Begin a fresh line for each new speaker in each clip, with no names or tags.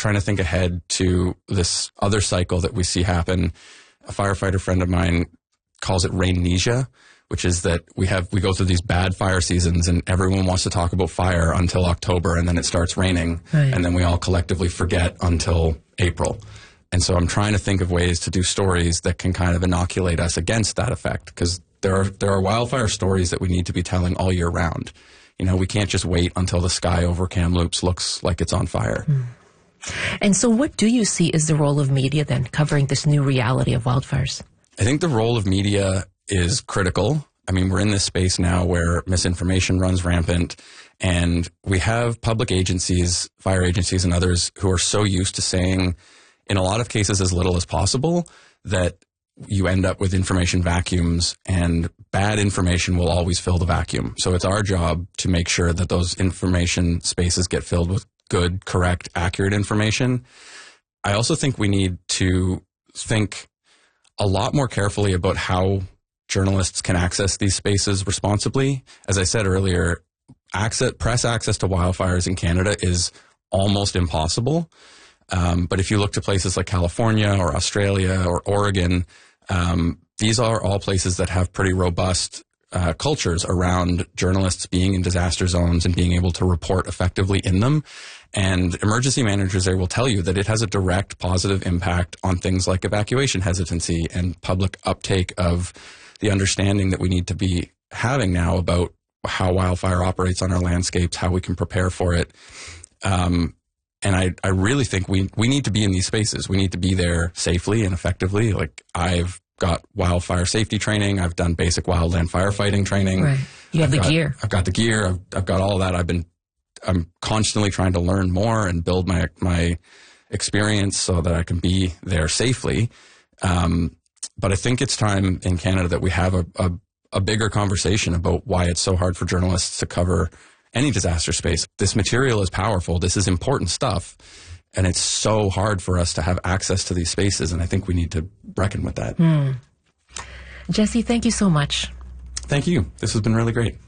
trying to think ahead to this other cycle that we see happen. A firefighter friend of mine calls it rainnesia, which is that we go through these bad fire seasons and everyone wants to talk about fire until October, and then it starts raining,
right.
And then we all collectively forget until April. And so I'm trying to think of ways to do stories that can kind of inoculate us against that effect, because there are wildfire stories that we need to be telling all year round. You know, we can't just wait until the sky over Kamloops looks like it's on fire.
And so what do you see as the role of media then, covering this new reality of wildfires?
I think the role of media is critical. I mean, we're in this space now where misinformation runs rampant, and we have public agencies, fire agencies and others who are so used to saying, in a lot of cases, as little as possible, that you end up with information vacuums, and bad information will always fill the vacuum. So it's our job to make sure that those information spaces get filled with good, correct, accurate information. I also think we need to think a lot more carefully about how journalists can access these spaces responsibly. As I said earlier, press access to wildfires in Canada is almost impossible. But if you look to places like California or Australia or Oregon, these are all places that have pretty robust cultures around journalists being in disaster zones and being able to report effectively in them. And emergency managers there will tell you that it has a direct positive impact on things like evacuation hesitancy and public uptake of the understanding that we need to be having now about how wildfire operates on our landscapes, how we can prepare for it. And I really think we need to be in these spaces. We need to be there safely and effectively. Like, I've got wildfire safety training. I've done basic wildland firefighting training.
Right. You have the gear.
I've got the gear. I've got all of that. I'm constantly trying to learn more and build my experience so that I can be there safely. But I think it's time in Canada that we have a bigger conversation about why it's so hard for journalists to cover any disaster space. This material is powerful. This is important stuff. And it's so hard for us to have access to these spaces. And I think we need to reckon with that.
Jesse, thank you so much.
Thank you. This has been really great.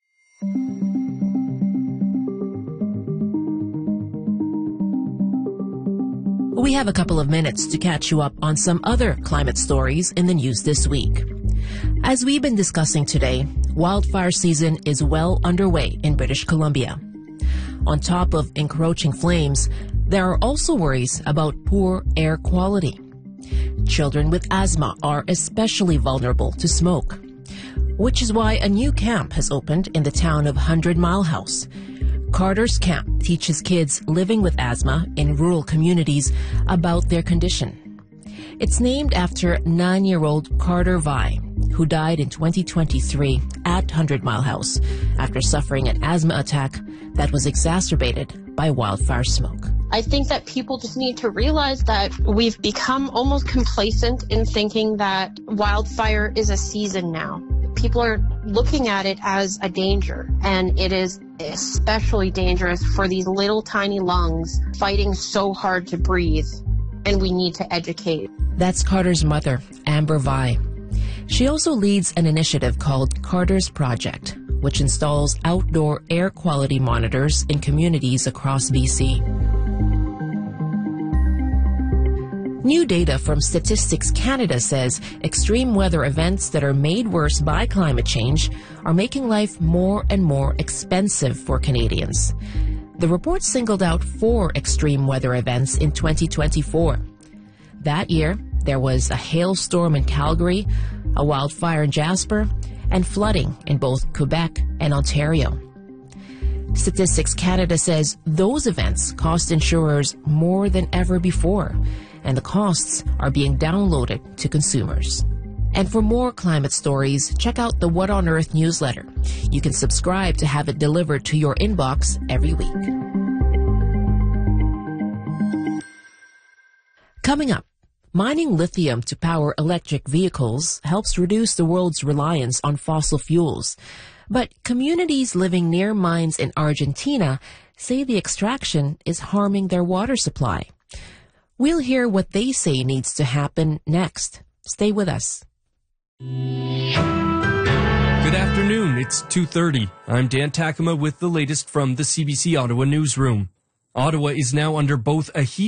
We have a couple of minutes to catch you up on some other climate stories in the news this week. As we've been discussing today, wildfire season is well underway in British Columbia. On top of encroaching flames, there are also worries about poor air quality. Children with asthma are especially vulnerable to smoke, which is why a new camp has opened in the town of 100 Mile House. Carter's Camp teaches kids living with asthma in rural communities about their condition. It's named after 9-year-old Carter Vi, who died in 2023 at 100 Mile House after suffering an asthma attack that was exacerbated by wildfire smoke.
I think that people just need to realize that we've become almost complacent in thinking that wildfire is a season now. People are looking at it as a danger, and it is especially dangerous for these little tiny lungs fighting so hard to breathe, and we need to educate.
That's Carter's mother, Amber Vi. She also leads an initiative called Carter's Project, which installs outdoor air quality monitors in communities across BC. New data from Statistics Canada says extreme weather events that are made worse by climate change are making life more and more expensive for Canadians. The report singled out 4 extreme weather events in 2024. That year, there was a hailstorm in Calgary, a wildfire in Jasper, and flooding in both Quebec and Ontario. Statistics Canada says those events cost insurers more than ever before, and the costs are being downloaded to consumers. And for more climate stories, check out the What on Earth newsletter. You can subscribe to have it delivered to your inbox every week. Coming up, mining lithium to power electric vehicles helps reduce the world's reliance on fossil fuels. But communities living near mines in Argentina say the extraction is harming their water supply. We'll hear what they say needs to happen next. Stay with us.
Good afternoon, it's 2:30. I'm Dan Takema with the latest from the CBC Ottawa newsroom. Ottawa is now under both a heat